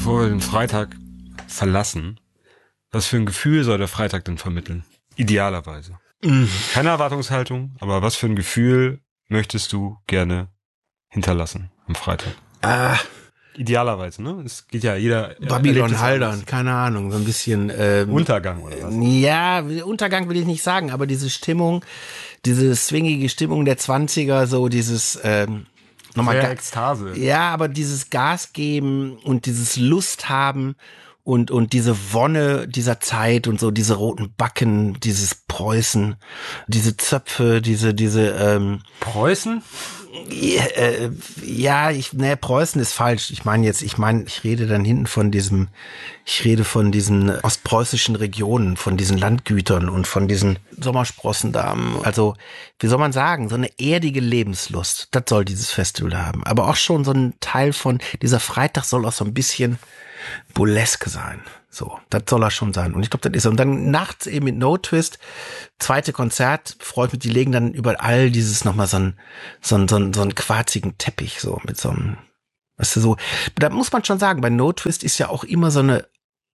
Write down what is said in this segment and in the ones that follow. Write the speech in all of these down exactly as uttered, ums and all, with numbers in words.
bevor wir den Freitag verlassen, was für ein Gefühl soll der Freitag denn vermitteln? Idealerweise. Mhm. Keine Erwartungshaltung, aber was für ein Gefühl möchtest du gerne hinterlassen am Freitag? Ah. Idealerweise, ne? Es geht ja jeder... Babylon Haldern, keine Ahnung, so ein bisschen... Ähm, Untergang oder was? Ja, Untergang will ich nicht sagen, aber diese Stimmung, diese swingige Stimmung der Zwanziger, so dieses... Ähm, nochmal Ga- Ekstase. Ja, aber dieses Gas geben und dieses Lust haben und und diese Wonne dieser Zeit und so, diese roten Backen, dieses Preußen, diese Zöpfe, diese diese ähm, Preußen? Ja, äh, ja, ich, ne, Preußen ist falsch. Ich meine jetzt, ich meine, ich rede dann hinten von diesem, ich rede von diesen ostpreußischen Regionen, von diesen Landgütern und von diesen Sommersprossendamen. Also, wie soll man sagen, so eine erdige Lebenslust. Das soll dieses Festival haben. Aber auch schon so ein Teil von, dieser Freitag soll auch so ein bisschen burleske sein. So, das soll er schon sein. Und ich glaube, das ist er. Und dann nachts eben mit No Twist, zweite Konzert, freut mich, die legen dann über all dieses nochmal so einen, so einen, so einen, so einen quarzigen Teppich, so mit so einem, weißt du, so. Da muss man schon sagen, bei No Twist ist ja auch immer so eine,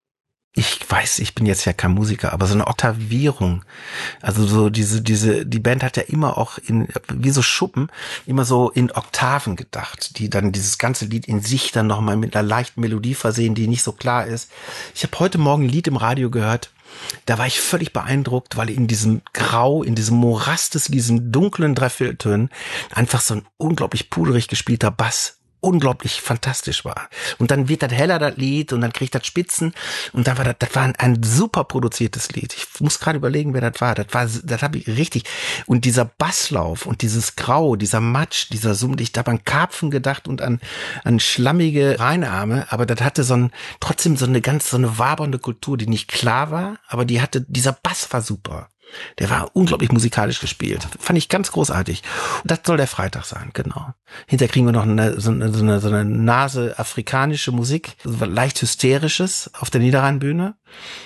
ich weiß, ich bin jetzt ja kein Musiker, aber so eine Oktavierung. Also so diese, diese, die Band hat ja immer auch in, wie so Schuppen, immer so in Oktaven gedacht, die dann dieses ganze Lied in sich dann nochmal mit einer leichten Melodie versehen, die nicht so klar ist. Ich habe heute Morgen ein Lied im Radio gehört, da war ich völlig beeindruckt, weil in diesem Grau, in diesem Morast des, diesen dunklen Dreivierteltönen einfach so ein unglaublich puderig gespielter Bass unglaublich fantastisch war. Und dann wird das heller, das Lied, und dann kriegt das Spitzen, und dann war das, das war ein, ein super produziertes Lied. Ich muss gerade überlegen, wer das war. Das war, das habe ich richtig. Und dieser Basslauf und dieses Grau, dieser Matsch, dieser Summ, ich habe an Karpfen gedacht und an, an schlammige Rheinarme, aber das hatte so ein, trotzdem so eine ganz, so eine wabernde Kultur, die nicht klar war, aber die hatte, dieser Bass war super. Der war unglaublich musikalisch gespielt. Fand ich ganz großartig. Und das soll der Freitag sein, genau. Hinterher kriegen wir noch eine, so, eine, so, eine, so eine Nase afrikanische Musik, so leicht hysterisches auf der Niederrheinbühne.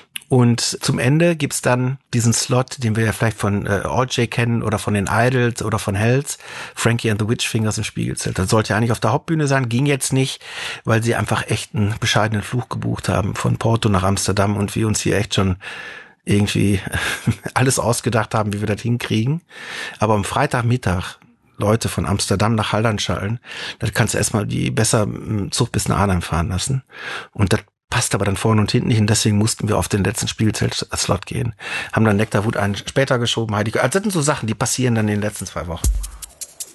Und zum Ende gibt's dann diesen Slot, den wir ja vielleicht von äh, All J kennen oder von den Idols oder von Hells, Frankie and the Witchfingers im Spiegelzelt. Das sollte ja eigentlich auf der Hauptbühne sein, ging jetzt nicht, weil sie einfach echt einen bescheidenen Flug gebucht haben von Porto nach Amsterdam und wir uns hier echt schon irgendwie alles ausgedacht haben, wie wir das hinkriegen. Aber am Freitagmittag Leute von Amsterdam nach Haldern schallen, da kannst du erstmal die besser im Zug bis nach Arnhem fahren lassen. Und das passt aber dann vorne und hinten nicht, und deswegen mussten wir auf den letzten Spielzelt-Slot gehen. Haben dann Nektarwut einen später geschoben. Also das sind so Sachen, die passieren dann in den letzten zwei Wochen.